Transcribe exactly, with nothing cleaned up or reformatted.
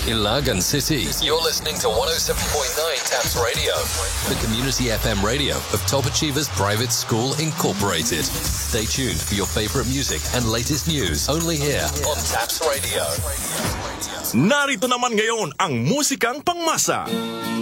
Ilagan City. You're listening to one oh seven point nine Taps Radio, the community F M radio of Top Achievers Private School Incorporated. Stay tuned for your favorite music and latest news only here on Taps Radio. Narito naman ngayon ang musikang pangmasa.